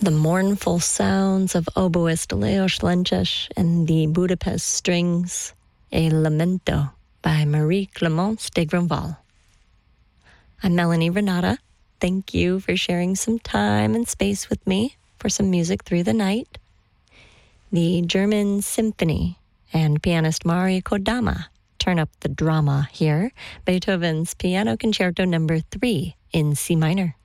The mournful sounds of oboist Leos Lenches and the Budapest Strings, A Lamento by Marie-Clémence de Grandval. I'm Melanie Renata. Thank you for sharing some time and space with me for some music through the night. The German Symphony and pianist Mari Kodama turn up the drama here. Beethoven's Piano Concerto No. 3 in C minor.